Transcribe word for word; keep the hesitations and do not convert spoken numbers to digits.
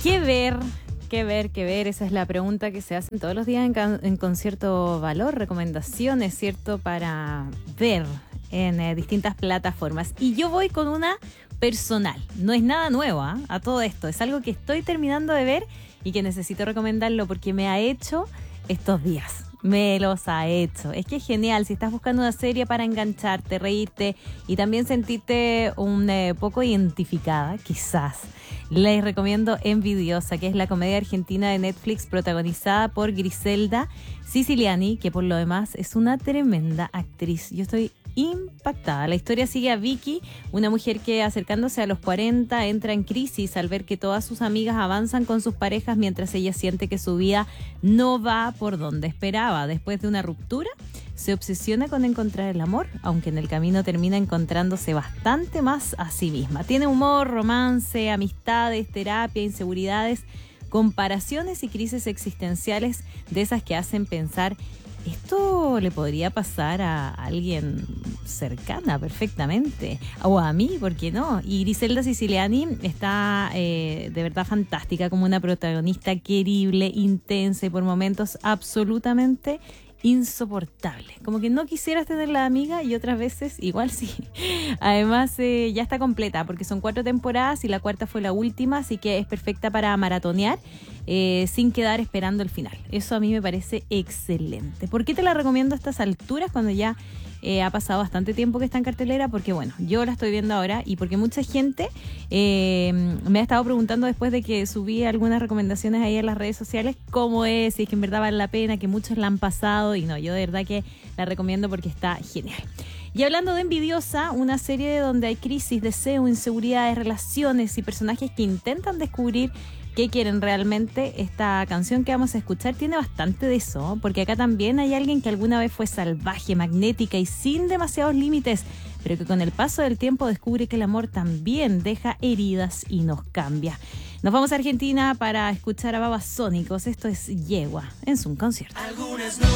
¿Qué ver? ¿Qué ver? ¿Qué ver? Esa es la pregunta que se hacen todos los días en, can- en Concierto Valor. Recomendaciones, ¿cierto? Para ver en eh, distintas plataformas. Y yo voy con una personal. No es nada nuevo, ¿eh? A todo esto. Es algo que estoy terminando de ver y que necesito recomendarlo porque me ha hecho estos días. Me los ha hecho. Es que es genial. Si estás buscando una serie para engancharte, reírte y también sentirte un eh, poco identificada, quizás, les recomiendo Envidiosa, que es la comedia argentina de Netflix protagonizada por Griselda Siciliani, que por lo demás es una tremenda actriz. Yo estoy impactada. La historia sigue a Vicky, una mujer que acercándose a los cuarenta entra en crisis al ver que todas sus amigas avanzan con sus parejas mientras ella siente que su vida no va por donde esperaba. Después de una ruptura, se obsesiona con encontrar el amor, aunque en el camino termina encontrándose bastante más a sí misma. Tiene humor, romance, amistades, terapia, inseguridades, comparaciones y crisis existenciales de esas que hacen pensar: esto le podría pasar a alguien cercana perfectamente, o a mí, ¿por qué no? Y Griselda Siciliani está eh, de verdad fantástica, como una protagonista querible, intensa y por momentos absolutamente insoportable. Como que no quisieras tenerla de amiga y otras veces igual sí. Además eh, ya está completa porque son cuatro temporadas y la cuarta fue la última, así que es perfecta para maratonear eh, sin quedar esperando el final. Eso a mí me parece excelente. ¿Por qué te la recomiendo a estas alturas cuando ya eh, ha pasado bastante tiempo que está en cartelera? Porque bueno, yo la estoy viendo ahora y porque mucha gente eh, me ha estado preguntando después de que subí algunas recomendaciones ahí en las redes sociales cómo es, si es que en verdad vale la pena, que muchos la han pasado y no, yo de verdad que la recomiendo porque está genial. Y hablando de Envidiosa, una serie donde hay crisis, deseo, inseguridades, relaciones y personajes que intentan descubrir qué quieren realmente, esta canción que vamos a escuchar tiene bastante de eso, porque acá también hay alguien que alguna vez fue salvaje, magnética y sin demasiados límites, pero que con el paso del tiempo descubre que el amor también deja heridas y nos cambia. Nos vamos a Argentina para escuchar a Babasónicos. Esto es Yegua en su concierto. Algunas no.